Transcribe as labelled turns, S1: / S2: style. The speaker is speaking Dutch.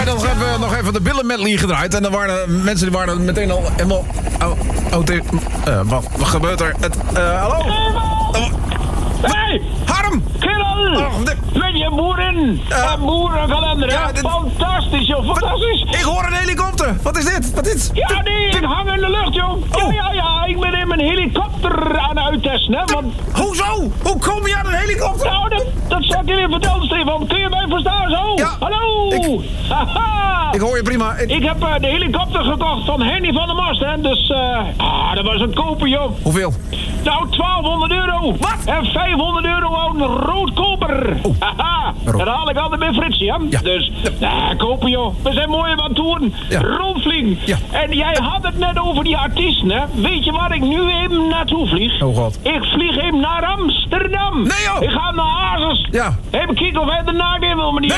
S1: nog even de Billen medley gedraaid. En dan waren mensen die waren meteen al helemaal... wat gebeurt er? Hallo?
S2: Hey!
S1: Harm!
S2: Kerel! Met je boeren! Boerenkalender,
S1: ja,
S2: fantastisch, joh, fantastisch!
S1: Ik hoor een helikopter! Wat is dit? Wat is...
S2: Ja, nee, ik hang in de lucht, joh! Ja, ik ben in mijn helikopter aan het uittesten, hè, want...
S1: Hoezo? Hoe kom je aan een helikopter?
S2: Nou, dat zal ik je weer vertellen, Stefan. Kun je mij verstaan, zo?
S1: Ja.
S2: Hallo! Haha!
S1: Ik hoor je prima.
S2: Ik heb de helikopter gekocht van Henny van der Mast, hè, dus... dat was een koper, joh.
S1: Hoeveel?
S2: Nou, €1200.
S1: Wat?
S2: En €500 aan roodkoper. Haha, dat haal ik altijd bij Fritsie, hè?
S1: Ja.
S2: Dus, kopen, joh. We zijn mooi aan het toeren.
S1: Ja.
S2: Rondvliegen.
S1: Ja.
S2: En jij had het net over die artiesten, hè? Weet je waar ik nu even naartoe vlieg?
S1: Oh, god.
S2: Ik vlieg even naar Amsterdam.
S1: Nee, joh.
S2: Ik ga naar Hazes.
S1: Ja.
S2: Even kijken of hij de naak in wil, meneer.